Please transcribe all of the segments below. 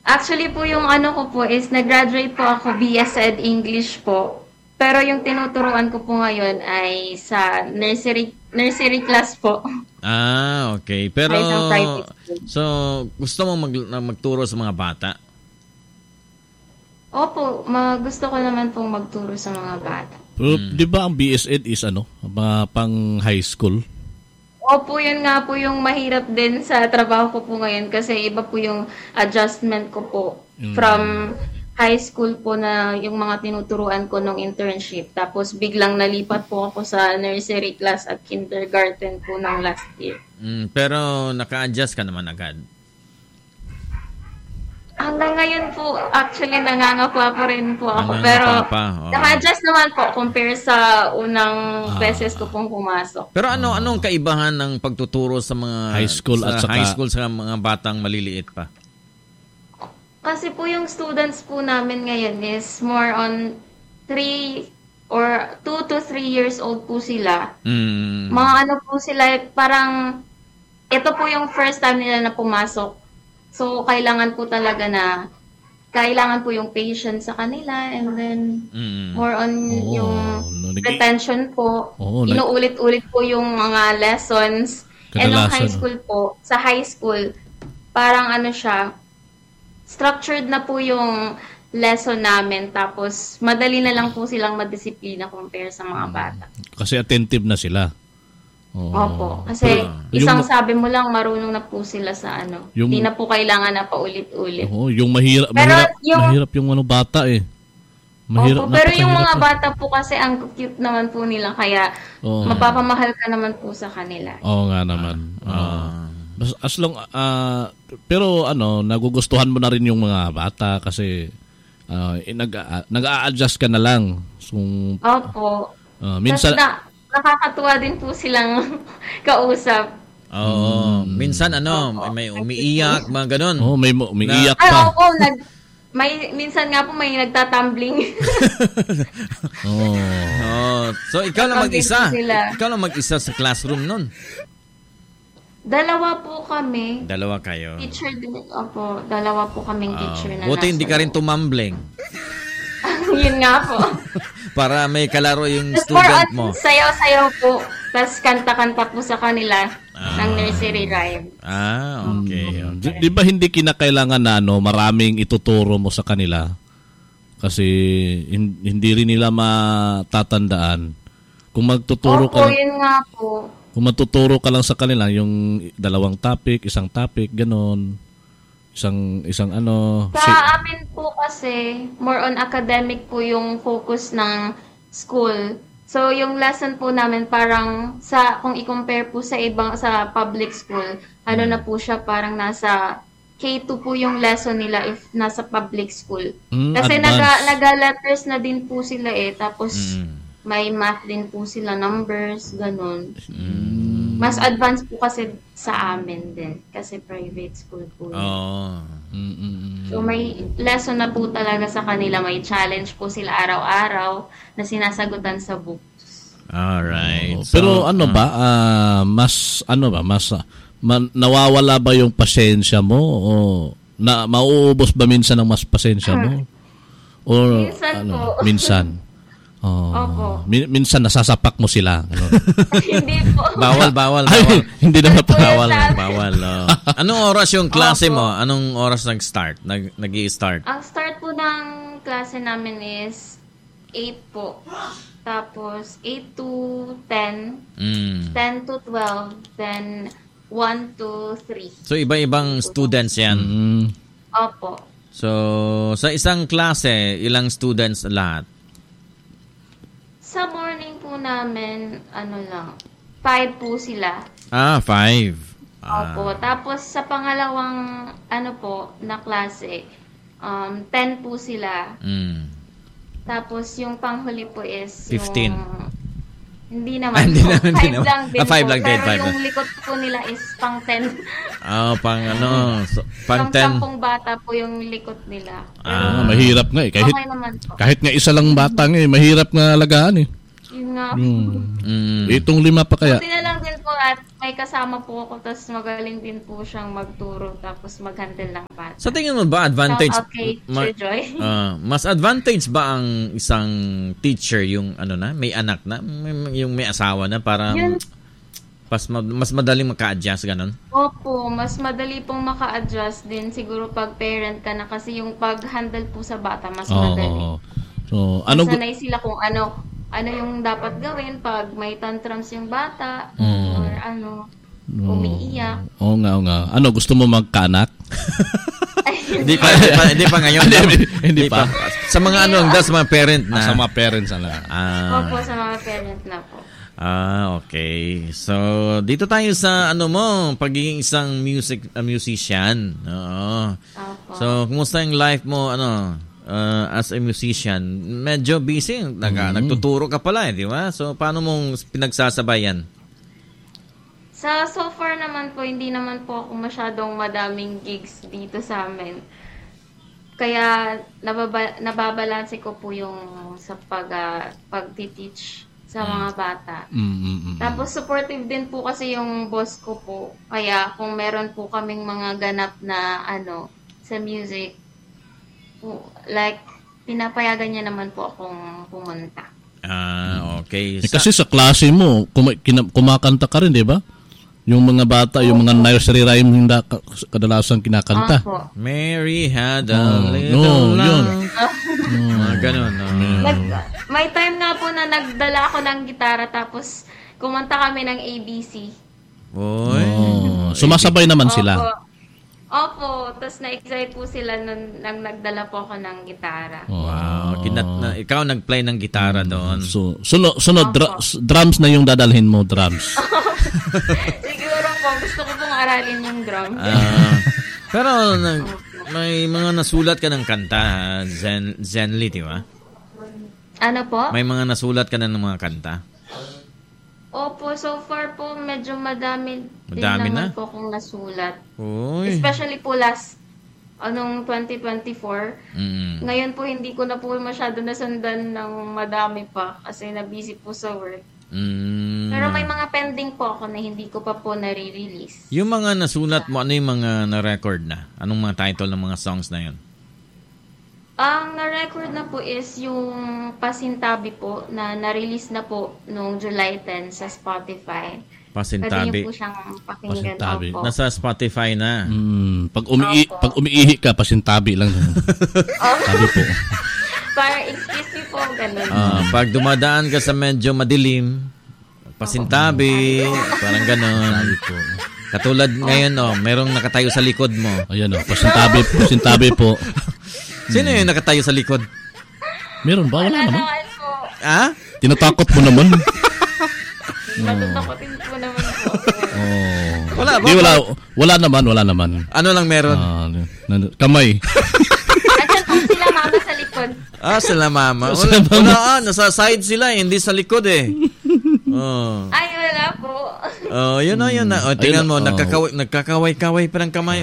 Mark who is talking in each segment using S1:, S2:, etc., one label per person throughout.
S1: Actually po yung ano ko po is nag-graduate po ako BS Ed English po. Pero yung tinuturuan ko po ngayon ay sa nursery class po.
S2: Okay. Pero
S1: Sa isang private school.
S2: so gusto mo magturo sa mga bata?
S1: Opo, gusto ko naman pong magturo sa mga bata.
S3: Pero, di ba ang BSED is pang high school?
S1: Opo, yun nga po yung mahirap din sa trabaho ko po ngayon kasi iba po yung adjustment ko po from high school po na yung mga tinuturuan ko nung internship. Tapos biglang nalipat po ako sa nursery class at kindergarten po ng last year.
S2: Pero naka-adjust ka naman agad?
S1: Hanggang ngayon po, actually nangangapa pa rin po ako.
S2: Nangangapa
S1: Pero
S2: pa,
S1: naka-adjust naman po compare sa unang beses ko pong pumasok.
S2: Pero anong kaibahan ng pagtuturo sa mga
S3: High school at saka
S2: high school sa mga batang maliliit pa?
S1: Kasi po yung students po namin ngayon is more on 3 or 2 to 3 years old po sila. Mga ano po sila, parang ito po yung first time nila na pumasok. So, kailangan po talaga kailangan po yung patience sa kanila and then more on yung retention po. Inuulit-ulit po yung mga lessons. And nung high school po, sa high school, parang ano siya, structured na po yung lesson namin tapos madali na lang po silang madisiplina compare sa mga bata.
S3: Kasi attentive na sila.
S1: Opo. Kasi isang sabi mo lang marunong na po sila sa ano. Hindi na po kailangan na paulit-ulit.
S3: Yung mahirap yung bata eh.
S1: Mahirap, pero yung mga bata po kasi ang cute naman po nila kaya mapapamahal ka naman po sa kanila.
S3: Oo nga naman. As long pero nagugustuhan mo na rin yung mga bata kasi nag-a-adjust ka na lang. So,
S1: opo.
S3: Minsan
S1: nakakatuwa din po silang kausap.
S2: Minsan may umiiyak, mga ganun.
S3: May umiiyak pa.
S1: Opo, minsan nga po may nagtatumbling.
S2: So ikaw lang mag-isa. Ikaw lang mag-isa sa classroom nun.
S1: Dalawa po kami.
S2: Dalawa kayo.
S1: Teacher din. Opo, dalawa po kaming teacher na
S2: buti hindi ka rin tumambling.
S1: Yun nga po.
S2: Para may kalaro yung student mo.
S1: Sayaw-sayaw po. Tapos kanta-kanta po sa kanila ng nursery rhyme.
S2: Okay.
S3: Di ba hindi kinakailangan na maraming ituturo mo sa kanila? Kasi hindi rin nila matatandaan. Kung magtuturo ka.
S1: Yun nga po.
S3: Kung matuturo ka lang sa kanila, yung 2 topic, 1 topic, ganon. Isang
S1: Sa amin po kasi, more on academic po yung focus ng school. So, yung lesson po namin parang kung i-compare po sa public school, na po siya parang nasa K2 po yung lesson nila if nasa public school. Kasi naga-letters na din po sila tapos may math din po sila, numbers, ganun. Mas advanced po kasi sa amin din kasi private school po. So may lesson na po talaga sa kanila, may challenge po sila araw-araw na sinasagutan sa books.
S2: Alright.
S3: Pero nawawala ba yung pasensya mo o mauubos ba minsan ng mas pasensya mo? Or
S1: minsan po.
S3: Minsan.
S1: Opo.
S3: Minsan nasasapak mo sila.
S2: Hindi po. Bawal.
S3: Hindi naman
S2: bawal. Anong oras yung klase mo? Anong oras nag-start? Nag-i-start?
S1: Ang start po ng klase namin is 8 po. Tapos 8 to 10, 10 to 12, then 1 to 3.
S2: So iba-ibang students yan?
S1: Opo.
S2: So sa isang klase, ilang students lahat?
S1: Sa morning po namin, 5 po sila.
S2: 5.
S1: Opo. Tapos sa pangalawang, na klase, 10 po sila. Tapos yung panghuli po is
S2: 15.
S1: Hindi naman. 5 lang din po.
S2: 5 lang din.
S1: Pero yung likod po nila is pang 10.
S2: Pang 10.
S1: Pang 10 bata po yung likod nila.
S3: Mahirap nga Kahit,
S1: okay naman po.
S3: Kahit nga isa lang bata mahirap nga alagaan
S1: Yun nga.
S3: Itong 5 pa kaya.
S1: Buti na lang din po po at may kasama po ako tapos magaling din po siyang magturo tapos mag-handle ng bata.
S2: Sa tingin mo ba advantage?
S1: Okay, Joy.
S2: Mas advantage ba ang isang teacher yung may anak na, yung may asawa na para mas madaling maka-adjust ganun?
S1: Opo, mas madali pong maka-adjust din siguro pag parent ka na kasi yung pag-handle po sa bata mas madali.
S3: So,
S1: sanay sila kung ano yung dapat gawin pag may tantrums yung bata or umiiyak.
S3: Oo nga. Ano, gusto mo magkaanak?
S2: Hindi pa ngayon. Hindi pa. Sa mga sa mga parent na.
S3: Sa mga parents na.
S1: Opo, sa mga parent na po.
S2: Okay. So, dito tayo sa pagiging isang musician. Oo.
S1: Opo.
S2: So, kumusta yung life mo, as a musician? Medyo busy. Nagtuturo ka pala, di ba? So, paano mong pinagsasabayan?
S1: So far naman po, hindi naman po ako masyadong madaming gigs dito sa amin. Kaya, nababalanse ko po yung sa pag-teach sa mga bata. Tapos supportive din po kasi yung boss ko po. Kaya kung meron po kaming mga ganap na sa music, like pinapayagan niya naman po akong pumunta.
S2: Okay.
S3: Kasi sa klase mo, kumakanta ka rin, di ba? Yung mga bata, yung mga nursery rhyme hindi kadalasan kinakanta.
S2: Mary had a little lamb. Ganun.
S1: May time nga po na nagdala ako ng gitara tapos kumanta kami ng ABC.
S3: Sumasabay naman sila.
S1: Opo, tapos na-excite po sila nang nagdala po ako ng gitara.
S2: Wow, ikaw nag-play ng gitara doon.
S3: So, sunod drums na yung dadalhin mo, drums.
S1: Siguro po, gusto ko pong aralin yung drums.
S2: Pero may mga nasulat ka ng kanta, Zenly, di ba?
S1: Ano po?
S2: May mga nasulat ka na ng mga kanta?
S1: Opo, so far po medyo madami naman po akong nasulat.
S2: Uy.
S1: Especially po anong 2024. Ngayon po hindi ko na po masyado nasundan ng madami pa kasi na-busy po sa work. Pero may mga pending po ako na hindi ko pa po nare-release.
S2: Yung mga nasulat mo, ano yung mga na-record na? Anong mga title ng mga songs na yun?
S1: Ang na-record na po is yung Pasintabi po na na-release na po noong July 10 sa Spotify.
S2: Pasintabi.
S1: Pwede niyo po siyang pakinggan. Opo.
S2: Nasa Spotify na.
S3: Pag umiihi ka, pasintabi lang. Sabi po.
S1: Para excuse me po, ganun.
S2: Pag dumadaan ka sa medyo madilim, pasintabi, parang ganun. Sabi po. Katulad ngayon, merong nakatayo sa likod mo.
S3: Ayan, pasintabi po.
S2: Sino yung nakatayo sa likod?
S3: Meron ba? Wala naman.
S2: Tinatakot
S3: mo naman.
S1: Matutakotin po naman po.
S2: Wala ba?
S3: Wala naman.
S2: Ano lang meron?
S3: Kamay.
S1: Andiyan po sila mama sa likod.
S2: Sila mama. Wala, nasa side sila, hindi sa likod eh.
S1: Ay, wala po.
S2: Yun na. Tingnan mo, nagkakaway-kaway pa ng kamay.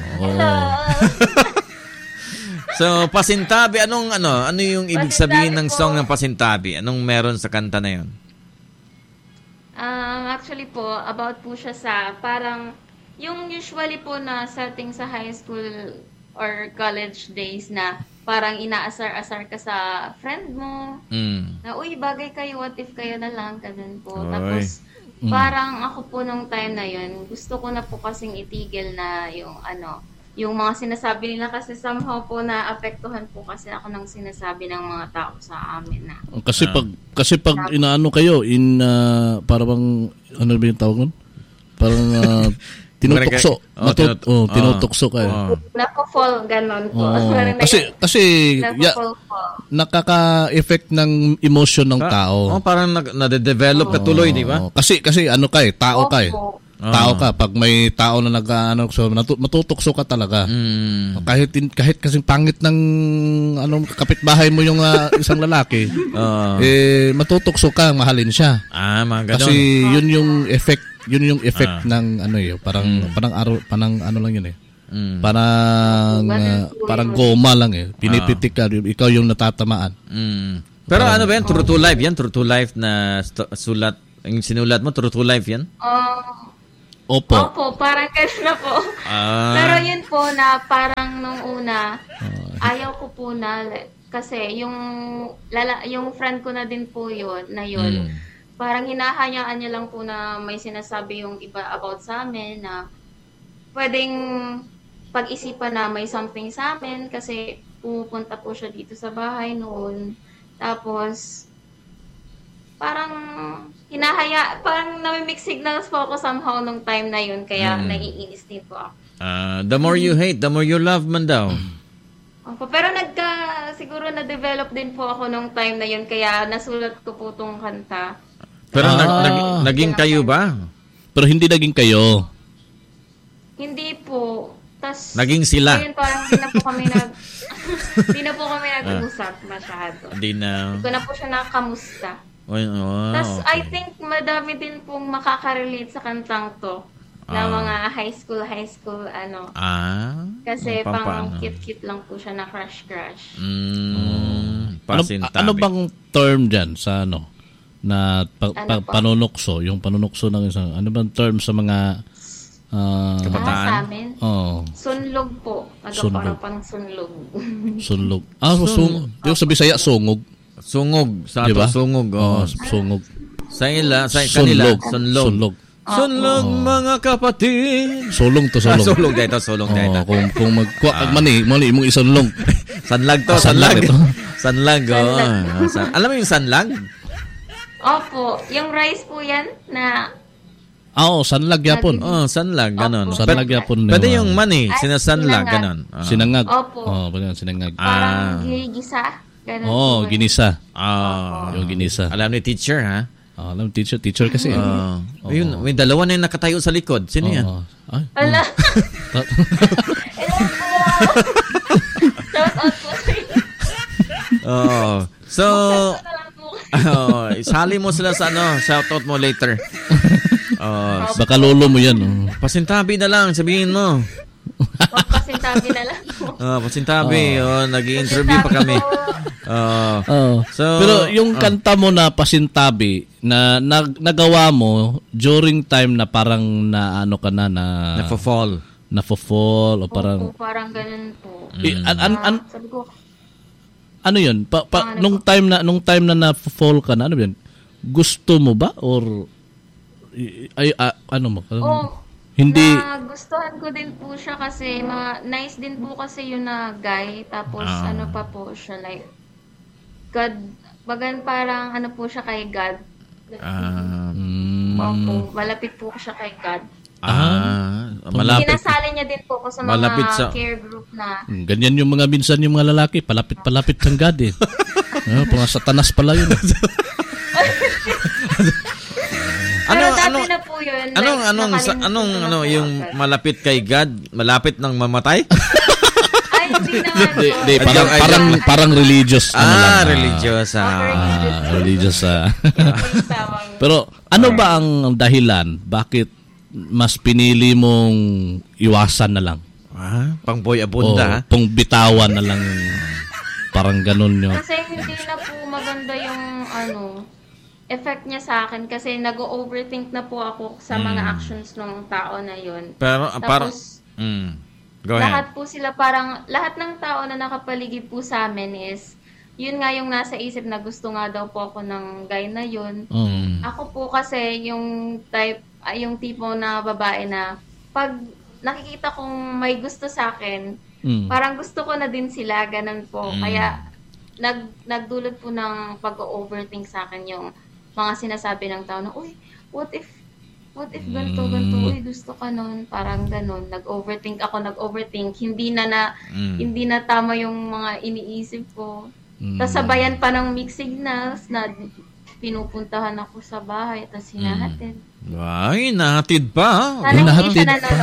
S2: So, Pasintabi, ano yung ibig sabihin ng song ng Pasintabi? Anong meron sa kanta na yun?
S1: Actually po, about po siya sa parang yung usually po na setting sa high school or college days na parang inaasar-asar ka sa friend mo. Na, uy, bagay kayo, what if kayo na lang, ganun po. Tapos, parang ako po nung time na yun, gusto ko na po kasing itigil na yung mga sinasabi nila kasi somehow po naapektuhan po kasi ako ng sinasabi ng mga tao sa amin na.
S3: Kasi pag inaano kayo parang ano ba yung tawag nun? Parang tinutukso. Tinutukso kayo.
S1: Nako-fall ganon po.
S3: Kasi nakaka-effect ng emotion ng tao.
S2: Parang nade-develop ka tuloy, di ba?
S3: Kasi tao ka eh. Tao ka pag may tao na matutukso ka talaga. Kahit kasing pangit ng kapitbahay mo yung isang lalaki, matutukso ka, mahalin siya.
S2: Mga ganun.
S3: Kasi yun yung effect ng parang lang yun eh. Parang goma lang eh. Pinipitik ka, ikaw yung natatamaan.
S2: Pero ano ba yan? True to life yan? True to life na sulat Ang sinulat mo, True to Life yan?
S1: Opo, parang gano'n na po. Pero yun po na parang nung una, ayaw ko po na, kasi yung friend ko na din po yun, parang hinahayaan niya lang po na may sinasabi yung iba about sa amin na pwedeng pag-isipan na may something sa amin kasi pupunta po siya dito sa bahay noon. Tapos, parang parang nami-mix signals po ako somehow nung time na yun, kaya naiinis din po ako.
S2: The more you hate, the more you love man daw.
S1: Opo, pero siguro na-develop din po ako nung time na yun, kaya nasulat ko po tong kanta.
S2: Pero naging kayo ba?
S3: Pero hindi naging kayo.
S1: Hindi po. Tas,
S2: naging sila.
S1: Ayun, parang hindi na po kami nag-usap masyado.
S2: Hindi ko
S1: na po siya nakamusta. Tas, I think madami din pong makaka-relate sa kantang to. Na mga high school, ano. Kasi pang cute-cute lang po siya na crush.
S3: Ano bang term dyan sa na panunukso? Yung panunukso ng isang, ano bang term sa mga
S2: kabataan?
S1: Sa amin? Sunlog po. Parang pang sunlog.
S3: Sunlog. Yung sa Bisaya, sungog.
S2: Sungog. Sa
S3: diba?
S2: Sungog.
S3: Sungog.
S2: Sa kanila, sunlog. Sunlog, mga kapatid.
S3: Sulong to, sulong.
S2: Sulong dito, sulong dito.
S3: Kung magkuha mani imong isunlong.
S2: Sanlag to, sanlag. Sanlag, alam mo yung sanlag?
S1: Opo, yung rice po yan na...
S3: sanlag yapon.
S2: Sanlag, ganon.
S3: Sanlag yapon.
S2: Pwede yung mani, sinasanlag, ganon.
S3: Sinangag.
S1: Opo.
S3: Pwede yung sinangag.
S1: Parang gisa. Ganon.
S3: Ginisa. Yung ginisa.
S2: Alam ni teacher, ha?
S3: Alam, teacher kasi.
S2: Ayun, may dalawa na yung nakatayo sa likod. Sino yan?
S1: Hala. Shout out po sa inyo.
S2: So, isali mo sila sa shout out mo later.
S3: Baka lolo mo yan.
S2: Pasintabi na lang, sabihin mo.
S1: Pasintabi na lang po.
S2: Pasintabi. Nag-i-interview pa kami. So,
S3: pero yung kanta mo na Pasintabi na nagawa mo during time na parang
S2: nafo-fall
S3: o parang
S1: parang ganun po. Sabi ko,
S3: ano yun? Nung time na na-fall ka na, ano yun? Gusto mo ba or ano mo? Hindi.
S1: Gustuhan ko din po siya kasi nice din po kasi yun na guy. Tapos ano pa po siya like God. Bagan parang ano po siya kay God. Malapit po siya kay God.
S2: Malapit.
S1: Sinasali niya din po ko sa mga care group na.
S3: Ganyan yung mga minsan yung mga lalaki. Palapit kang God eh. Mga satanas pala yun.
S1: Pero dati na po yun.
S2: Anong yung malapit kay God? Malapit ng mamatay?
S1: Ay, hindi naman po.
S3: Parang religious.
S2: Religious.
S3: Religious. Pero ano ba ang dahilan? Bakit mas pinili mong iwasan na lang?
S2: Pang boy abunda?
S3: Pang bitawan na lang. Parang ganun yun.
S1: Kasi hindi na po maganda yung effect niya sa akin kasi nag-overthink na po ako sa mga actions ng tao na yun.
S2: Pero
S1: tapos,
S2: go ahead.
S1: Lahat po sila lahat ng tao na nakapaligid po sa amin is, yun nga yung nasa isip na gusto nga daw po ako ng guy na yun. Ako po kasi yung tipo na babae na pag nakikita kong may gusto sa akin, parang gusto ko na din sila, ganun po. Kaya nagdulot po ng pag-overthink sa akin yung mga sinasabi ng tao na, uy, what if ganito, uy, gusto ka nun, parang ganun, nag-overthink, hindi na tama yung mga iniisip ko. Tapos sabayan pa ng mixed signals na pinupuntahan ako sa bahay, tapos hinahatid.
S2: Ay, nahatid pa.
S1: Nahatid.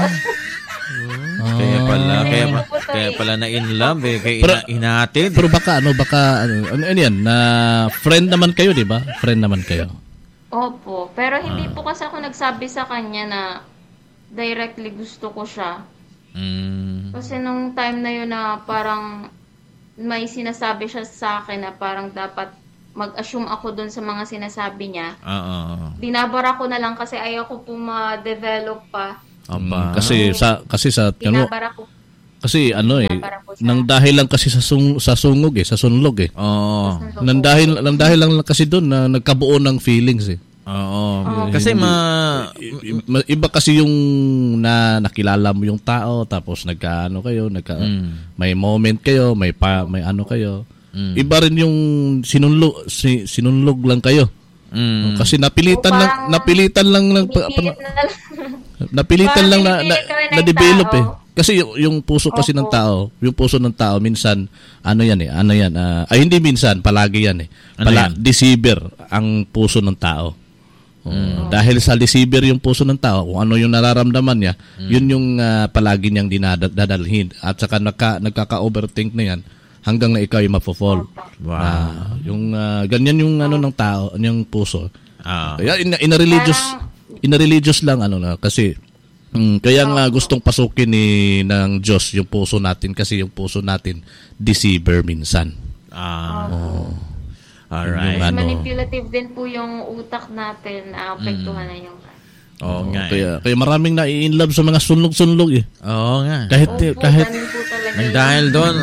S2: Kaya pala na in love kaya hinahatid.
S3: Pero baka ano yan, na friend naman kayo, di ba? Friend naman kayo.
S1: Opo, pero hindi po kasi ako nagsabi sa kanya na directly gusto ko siya. Kasi nung time na yun na parang may sinasabi siya sa akin na parang dapat mag-assume ako dun sa mga sinasabi niya.
S2: Oo.
S1: Binabara ko na lang kasi ayaw ko po ma-develop pa.
S3: Kasi sa
S1: Binabara ko.
S3: Kasi nang dahil lang kasi sa sungog sa sunlog
S2: Oo.
S3: Nang dahil lang kasi doon na nagkabuo ng feelings
S2: Oo. Kasi
S3: iba kasi yung nakilala mo yung tao tapos may moment kayo, may ano kayo. Iba rin yung sinunlog lang kayo. Kasi napilitan lang na develop Kasi yung puso kasi ng tao, minsan hindi minsan, palagi yan deceiver ang puso ng tao. Dahil sa deceiver yung puso ng tao, kung ano yung nararamdaman niya, yun yung palagi niyang dinadalhin. At saka nagkaka-overthink na yan hanggang na ikaw ay mapofall.
S2: Wow.
S3: Yung ganyan yung ng tao, yung puso. Kaya in a religious lang kasi kaya nga gustong pasukin ng Diyos yung puso natin kasi yung puso natin deceiver minsan.
S2: Alright.
S1: Manipulative din po yung utak natin, apektuhan na yung
S3: kaya maraming na-in-love sa mga sunlog-sunlog
S2: Oo nga.
S3: Kahit
S2: dahil doon.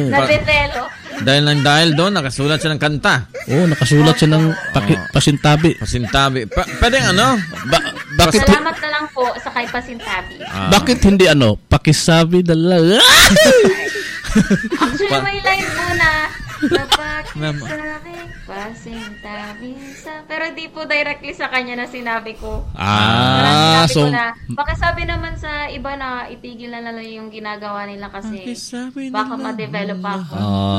S2: Dahil doon, nakasulat siya ng kanta.
S3: Nakasulat siya ng pasintabi.
S2: Pwede
S3: bakit
S1: salamat na lang po sa kay pasintabi.
S3: Bakit hindi pakisabi dala?
S1: Actually, may line po na pakisabi, pasintabi sa... Pero di po directly sa kanya na sinabi ko. Ko na, pakisabi naman sa iba na itigil na lang yung ginagawa nila kasi baka ma-develop ako.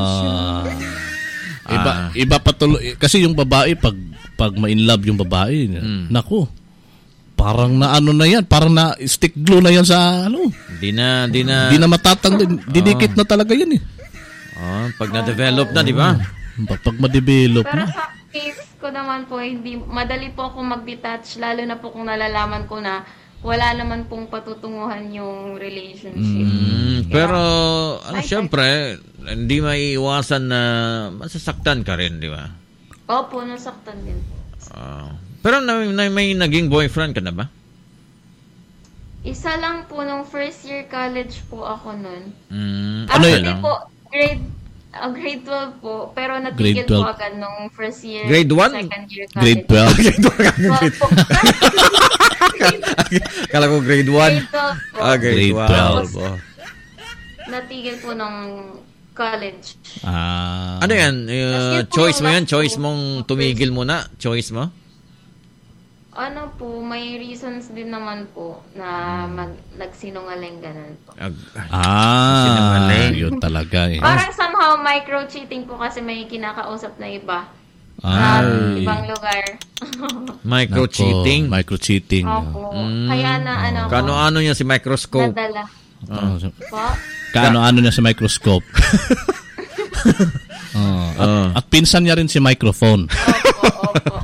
S3: Iba patuloy. Kasi yung babae, pag ma-inlove yung babae, naku, parang na yan, parang na stick glue na yan sa
S2: Di na
S3: matatanggal, didikit na talaga yan
S2: pag na-develop na, di ba?
S3: Pag ma-develop
S1: Pero
S3: na.
S1: sa case ko naman po, hindi madali po ako mag-detach, lalo na po kung nalalaman ko na wala naman pong patutunguhan yung relationship.
S2: Pero syempre, hindi maiiwasan na masasaktan ka rin, di ba?
S1: Opo, nasaktan din po.
S2: Pero may naging boyfriend ka na ba?
S1: Isa lang po, nung first year college po ako nun.
S3: Actually
S1: po, grade 12 po, pero natigil po agad nung first year.
S2: Grade 1?
S1: Second year college.
S3: Grade 12?
S2: Kala ko grade 1.
S1: Grade 12 po.
S2: Grade
S3: 12.
S1: Natigil po nung college.
S2: Ano yan? Choice mo yan? Choice mong tumigil muna? Choice mo?
S1: Ano po, may reasons din naman po na nagsinungaling ganun po.
S2: Sinungaling.
S3: Yun talaga
S1: Parang somehow micro-cheating po kasi may kinakausap na iba. Ibang lugar.
S2: Micro-cheating?
S3: Micro-cheating.
S1: Opo. Kaya na
S2: Kano-ano niya si microscope?
S1: Nadala.
S3: Kaano-ano niya sa microscope? At pinsan niya rin si microphone.
S1: Opo.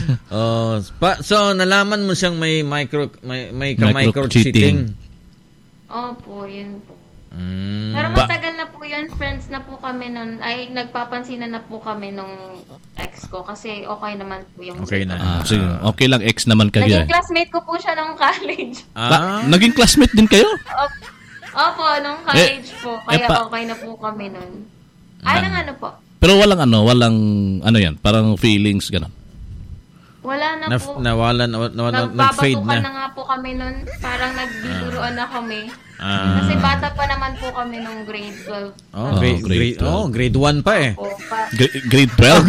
S2: So nalaman mo siyang may micro-cheating.
S1: Opo, yun po. Pero matagal na po yun, friends na po kami nun. Ay, nagpapansinan na po kami nung ex ko kasi okay naman po yung...
S2: Okay na.
S3: Okay lang, ex naman kayo.
S1: Naging classmate ko po siya nung college.
S3: Naging classmate din kayo?
S1: Opo, nung college po. Kaya okay na po kami nun. Ano po?
S3: Pero walang yan, parang feelings, gano'n.
S1: Wala na po.
S2: Nag-fade
S1: Nagbabatukan na nga po kami nun. Parang nagbibiruan na kami. Kasi bata pa naman po kami nung grade 12.
S2: Grade 1 pa eh.
S3: Grade 12?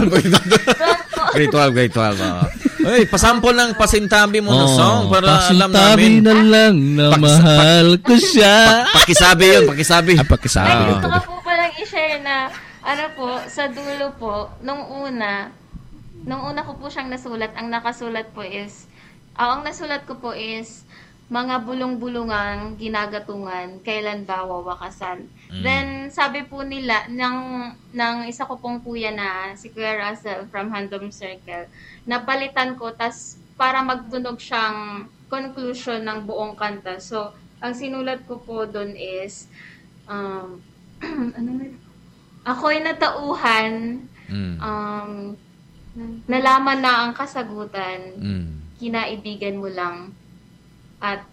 S2: Grade 12. Ay, pasample ng pasintabi mo ng song para alam namin.
S3: Pasintabi na lang na mahal ko siya.
S2: Pakisabi yun, pakisabi.
S1: Ay, gusto ko po palang i-share na sa dulo po, nung una ko po siyang nasulat, ang nakasulat po is, ang nasulat ko po is, mga bulong-bulungang ginagatungan, kailan ba wawakasan? Then, sabi po nila, ng isa ko pong kuya na, si Kuya Russell from Handom Circle, napalitan ko, tas para magtunog siyang conclusion ng buong kanta. So, ang sinulat ko po doon is, ako'y natauhan nalaman na ang kasagutan, kinaibigan mo lang, at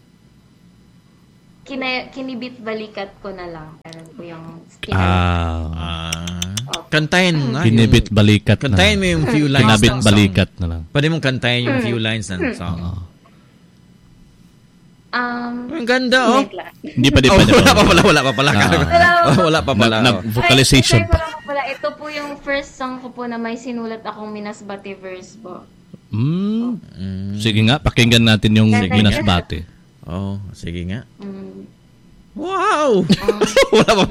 S1: kinibit-balikat ko na lang. Ganun po yung
S2: kantahin nga.
S3: Kinibit-balikat na.
S2: Kantahin mo yung few lines ng song.
S3: Kinabit-balikat na lang.
S2: Pwede mong kantahin yung few lines ng song. Ang ganda, oh.
S3: Hindi pa din pa.
S2: Wala pa pala.
S3: Nag-vocalization.
S1: Ito po yung first song ko po na may sinulat akong Minasbati verse po.
S3: Sige nga, pakinggan natin yung Minasbati.
S2: Oh, sige nga. Wow! Wala pa.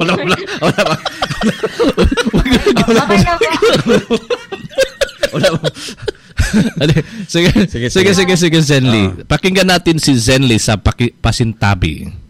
S2: Wala pa.
S3: Sige, Zenly. Pakinggan natin si Zenly sa Pasintabi.